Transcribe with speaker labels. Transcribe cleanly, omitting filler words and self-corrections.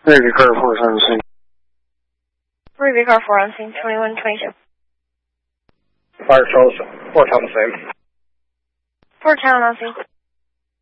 Speaker 1: Ruby car 4 on scene.
Speaker 2: Ruby car 4 on scene, 2122.
Speaker 3: Fire Charles, 4 town on scene.
Speaker 2: 4 town on scene.